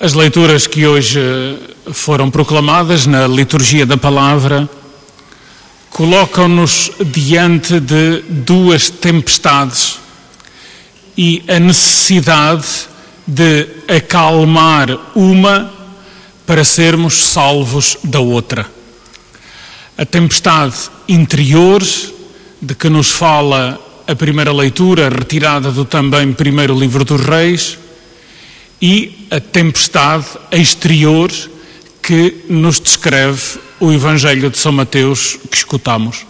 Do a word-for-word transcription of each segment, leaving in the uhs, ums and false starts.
As leituras que hoje foram proclamadas na liturgia da palavra colocam-nos diante de duas tempestades e a necessidade de acalmar uma para sermos salvos da outra. A tempestade interior, de que nos fala a primeira leitura, retirada do também primeiro livro dos Reis, e a tempestade exterior que nos descreve o Evangelho de São Mateus que escutamos.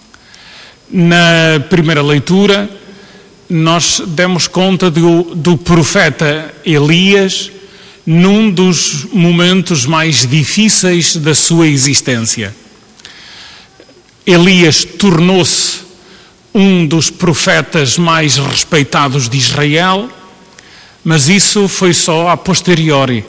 Na primeira leitura, nós demos conta do, do profeta Elias num dos momentos mais difíceis da sua existência. Elias tornou-se um dos profetas mais respeitados de Israel, mas isso foi só a posteriori,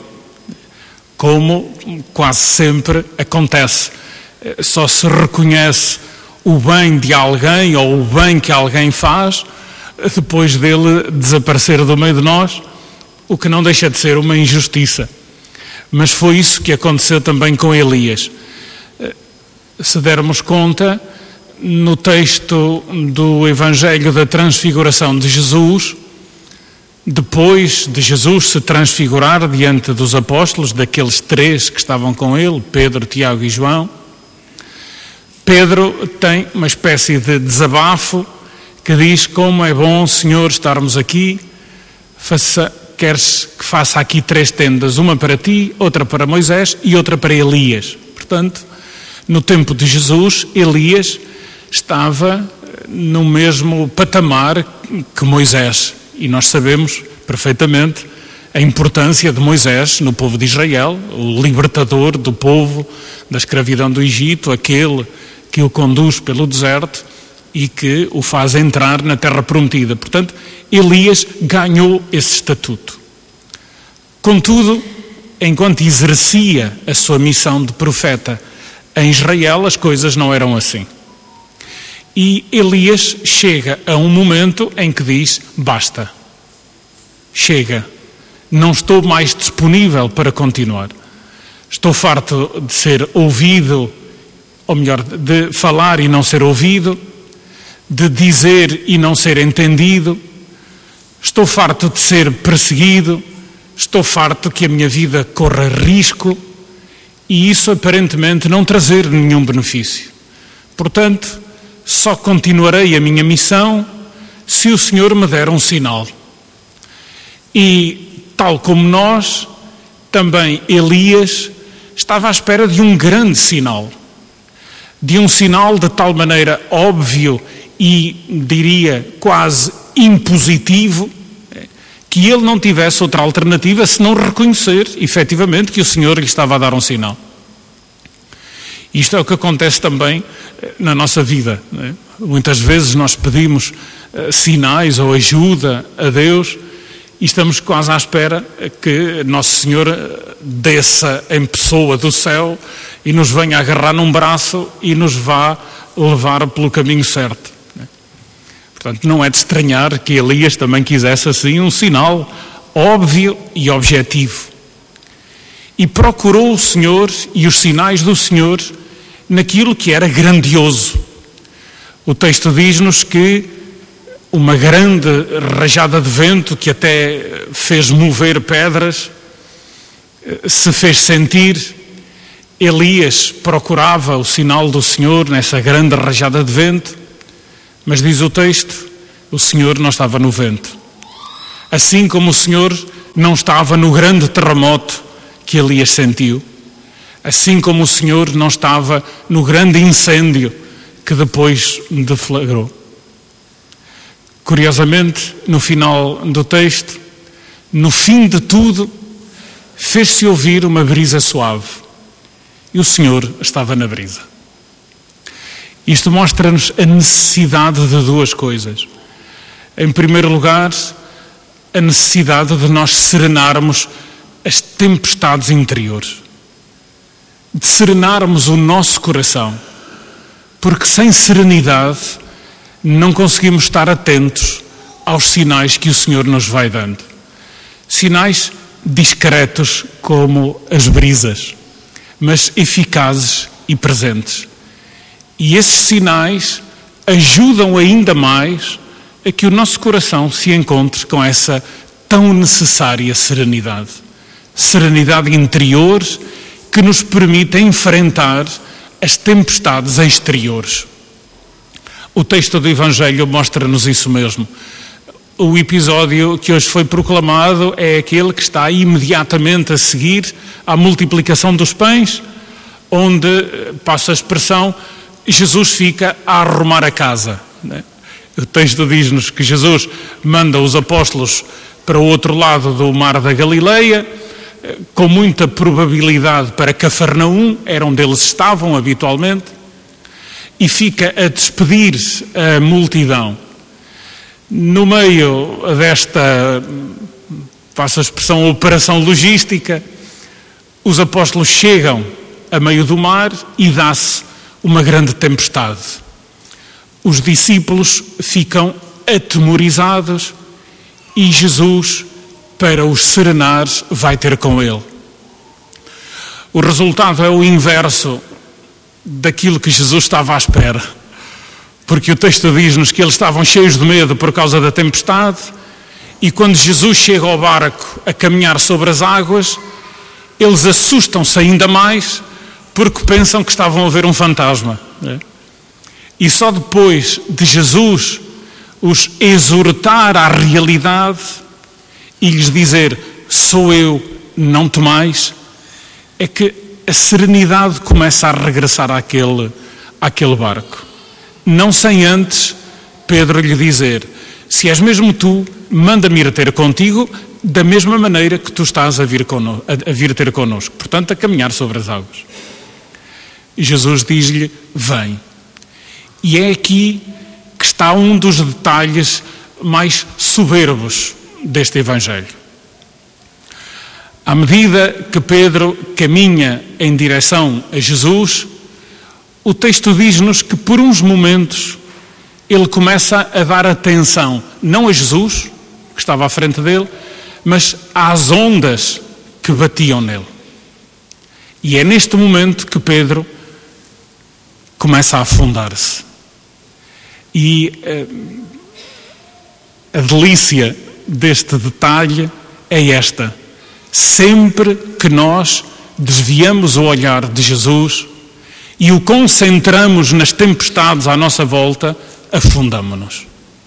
como quase sempre acontece. Só se reconhece o bem de alguém ou o bem que alguém faz depois dele desaparecer do meio de nós, o que não deixa de ser uma injustiça. Mas foi isso que aconteceu também com Elias. Se dermos conta, no texto do Evangelho da Transfiguração de Jesus, depois de Jesus se transfigurar diante dos apóstolos, daqueles três que estavam com ele, Pedro, Tiago e João, Pedro tem uma espécie de desabafo que diz: como é bom, Senhor, estarmos aqui, faça, queres que faça aqui três tendas, uma para ti, outra para Moisés e outra para Elias. Portanto, no tempo de Jesus, Elias estava no mesmo patamar que Moisés. E nós sabemos perfeitamente a importância de Moisés no povo de Israel, o libertador do povo da escravidão do Egito, aquele que o conduz pelo deserto e que o faz entrar na terra prometida. Portanto, Elias ganhou esse estatuto. Contudo, enquanto exercia a sua missão de profeta em Israel, as coisas não eram assim. E Elias chega a um momento em que diz: basta, chega, não estou mais disponível para continuar. Estou farto de ser ouvido, ou melhor, de falar e não ser ouvido, de dizer e não ser entendido. Estou farto de ser perseguido, estou farto que a minha vida corra risco e isso aparentemente não trazer nenhum benefício. Portanto, só continuarei a minha missão se o Senhor me der um sinal. E, tal como nós, também Elias estava à espera de um grande sinal. De um sinal de tal maneira óbvio e, diria, quase impositivo, que ele não tivesse outra alternativa senão reconhecer, efetivamente, que o Senhor lhe estava a dar um sinal. Isto é o que acontece também na nossa vida, não é? Muitas vezes nós pedimos uh, sinais ou ajuda a Deus e estamos quase à espera que Nosso Senhor desça em pessoa do céu e nos venha agarrar num braço e nos vá levar pelo caminho certo. Não é? Portanto, não é de estranhar que Elias também quisesse assim um sinal óbvio e objetivo. E procurou o Senhor e os sinais do Senhor naquilo que era grandioso. O texto diz-nos que uma grande rajada de vento que até fez mover pedras se fez sentir. Elias procurava o sinal do Senhor nessa grande rajada de vento, mas diz o texto, o Senhor não estava no vento. Assim como o Senhor não estava no grande terremoto que Elias sentiu, assim como o Senhor não estava no grande incêndio que depois deflagrou. Curiosamente, no final do texto, no fim de tudo, fez-se ouvir uma brisa suave e o Senhor estava na brisa. Isto mostra-nos a necessidade de duas coisas. Em primeiro lugar, a necessidade de nós serenarmos as tempestades interiores, de serenarmos o nosso coração, porque sem serenidade não conseguimos estar atentos aos sinais que o Senhor nos vai dando. Sinais discretos como as brisas, mas eficazes e presentes. E esses sinais ajudam ainda mais a que o nosso coração se encontre com essa tão necessária serenidade. Serenidade interior que nos permite enfrentar as tempestades exteriores. O texto do Evangelho mostra-nos isso mesmo. O episódio que hoje foi proclamado é aquele que está imediatamente a seguir à multiplicação dos pães, onde, passa a expressão, Jesus fica a arrumar a casa. O texto diz-nos que Jesus manda os apóstolos para o outro lado do mar da Galileia, com muita probabilidade para Cafarnaum, era onde eles estavam habitualmente, e fica a despedir a multidão. No meio desta, passa a expressão, operação logística, os apóstolos chegam a meio do mar e dá-se uma grande tempestade. Os discípulos ficam atemorizados e Jesus, para os serenar, vai ter com ele. O resultado é o inverso daquilo que Jesus estava à espera, porque o texto diz-nos que eles estavam cheios de medo por causa da tempestade, e quando Jesus chega ao barco a caminhar sobre as águas, eles assustam-se ainda mais porque pensam que estavam a ver um fantasma. E só depois de Jesus os exortar à realidade e lhes dizer: sou eu, não temais, é que a serenidade começa a regressar àquele, àquele barco. Não sem antes Pedro lhe dizer: se és mesmo tu, manda-me ir ter contigo da mesma maneira que tu estás a vir, conno- a vir ter connosco. Portanto, a caminhar sobre as águas. E Jesus diz-lhe: vem. E é aqui que está um dos detalhes mais soberbos deste Evangelho. À medida que Pedro caminha em direção a Jesus, o texto diz-nos que por uns momentos ele começa a dar atenção, não a Jesus, que estava à frente dele, mas às ondas que batiam nele. E é neste momento que Pedro começa a afundar-se. E uh, a delícia deste detalhe é esta: sempre que nós desviamos o olhar de Jesus e o concentramos nas tempestades à nossa volta, afundamo-nos.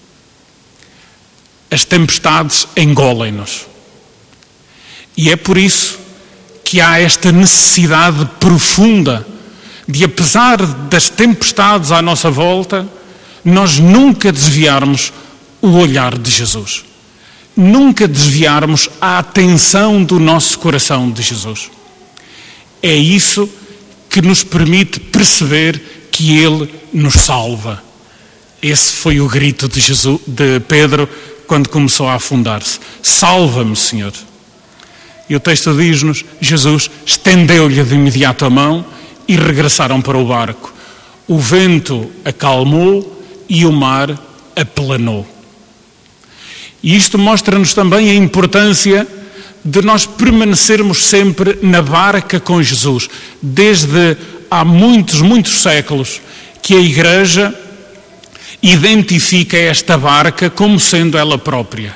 As tempestades engolem-nos. E é por isso que há esta necessidade profunda de, apesar das tempestades à nossa volta, nós nunca desviarmos o olhar de Jesus. Nunca desviarmos a atenção do nosso coração de Jesus. É isso que nos permite perceber que Ele nos salva. Esse foi o grito de, Jesus, de Pedro quando começou a afundar-se: salva-me, Senhor. E o texto diz-nos: Jesus estendeu-lhe de imediato a mão e regressaram para o barco. O vento acalmou e o mar aplanou. E isto mostra-nos também a importância de nós permanecermos sempre na barca com Jesus. Desde há muitos, muitos séculos que a Igreja identifica esta barca como sendo ela própria.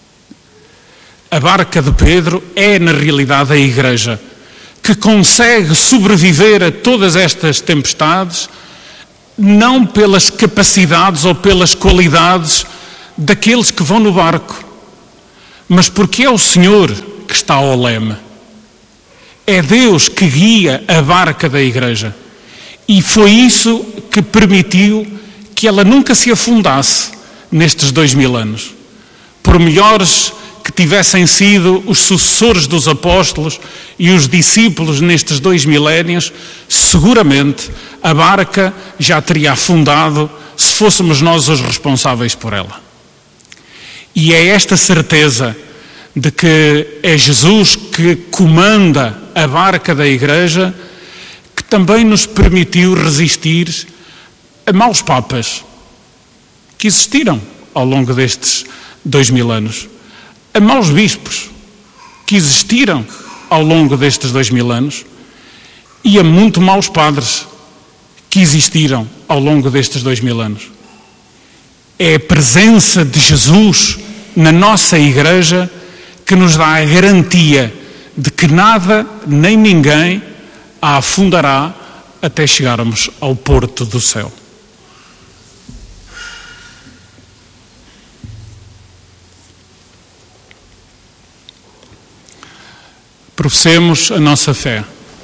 A barca de Pedro é, na realidade, a Igreja, que consegue sobreviver a todas estas tempestades, não pelas capacidades ou pelas qualidades daqueles que vão no barco, mas porque é o Senhor que está ao leme. É Deus que guia a barca da Igreja. E foi isso que permitiu que ela nunca se afundasse nestes dois mil anos. Por melhores que tivessem sido os sucessores dos apóstolos e os discípulos nestes dois milénios, seguramente a barca já teria afundado se fôssemos nós os responsáveis por ela. E é esta certeza de que é Jesus que comanda a barca da Igreja que também nos permitiu resistir a maus papas que existiram ao longo destes dois mil anos, a maus bispos que existiram ao longo destes dois mil anos e a muito maus padres que existiram ao longo destes dois mil anos. É a presença de Jesus na nossa igreja que nos dá a garantia de que nada nem ninguém a afundará até chegarmos ao porto do céu. Professemos a nossa fé.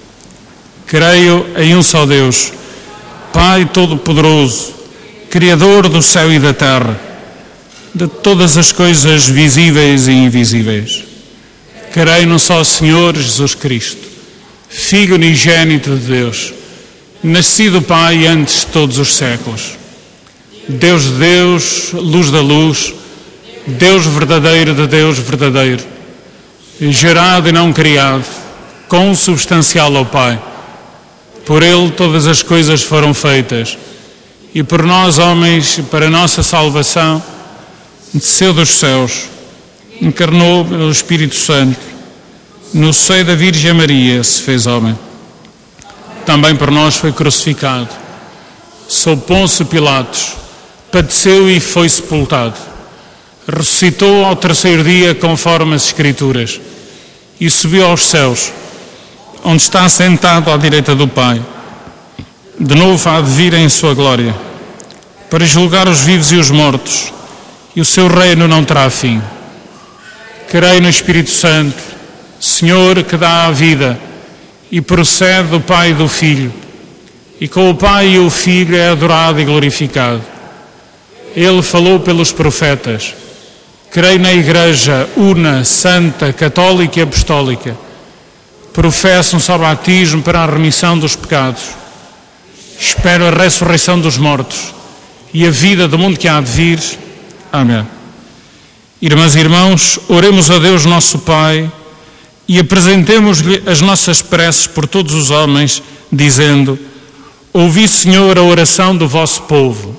Creio em um só Deus, Pai Todo-Poderoso, Criador do céu e da terra, de todas as coisas visíveis e invisíveis. Creio no só Senhor Jesus Cristo, Filho unigênito de Deus, nascido Pai antes de todos os séculos. Deus de Deus, luz da luz, Deus verdadeiro de Deus verdadeiro, gerado e não criado, consubstancial ao Pai. Por Ele todas as coisas foram feitas, e por nós, homens, para a nossa salvação, desceu dos céus, encarnou pelo Espírito Santo, no seio da Virgem Maria se fez homem. Também por nós foi crucificado, sob Pôncio Pilatos, padeceu e foi sepultado. Ressuscitou ao terceiro dia conforme as Escrituras e subiu aos céus, onde está sentado à direita do Pai. De novo há de vir em sua glória, para julgar os vivos e os mortos, e o seu reino não terá fim. Creio no Espírito Santo, Senhor que dá a vida e procede do Pai e do Filho, e com o Pai e o Filho é adorado e glorificado. Ele falou pelos profetas. Creio na Igreja una, santa, católica e apostólica. Professo um só batismo para a remissão dos pecados. Espero a ressurreição dos mortos e a vida do mundo que há de vir. Amém. Irmãs e irmãos, oremos a Deus nosso Pai e apresentemos-lhe as nossas preces por todos os homens, dizendo: ouvi, Senhor, a oração do vosso povo.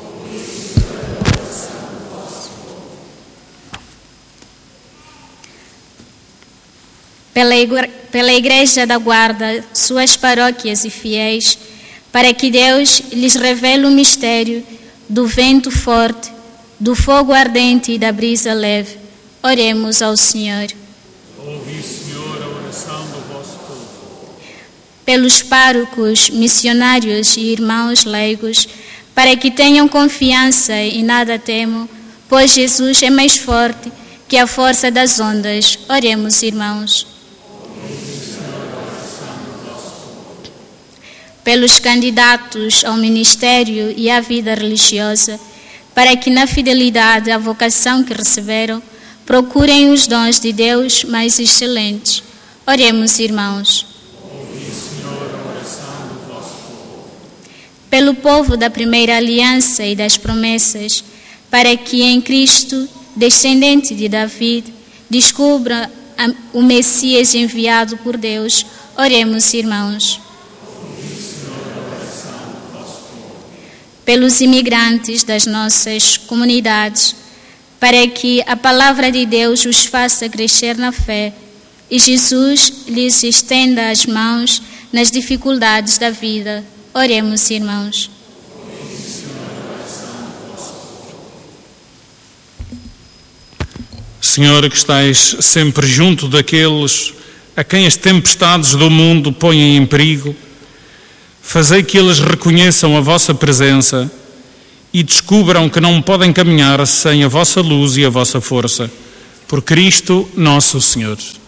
Pela, igre... pela Igreja da Guarda, suas paróquias e fiéis, para que Deus lhes revele o mistério do vento forte, do fogo ardente e da brisa leve. Oremos ao Senhor. Ouvi, Senhor, a oração do vosso povo. Pelos párocos, missionários e irmãos leigos, para que tenham confiança e nada temam, pois Jesus é mais forte que a força das ondas. Oremos, irmãos. Pelos candidatos ao ministério e à vida religiosa, para que na fidelidade à vocação que receberam, procurem os dons de Deus mais excelentes. Oremos, irmãos. Ouvi, Senhor, a oração do vosso povo. Pelo povo da primeira aliança e das promessas, para que em Cristo, descendente de Davi, descubra o Messias enviado por Deus. Oremos, irmãos. Pelos imigrantes das nossas comunidades, para que a palavra de Deus os faça crescer na fé e Jesus lhes estenda as mãos nas dificuldades da vida. Oremos, irmãos. Senhor, que estais sempre junto daqueles a quem as tempestades do mundo põem em perigo, fazei que eles reconheçam a vossa presença e descubram que não podem caminhar sem a vossa luz e a vossa força. Por Cristo nosso Senhor.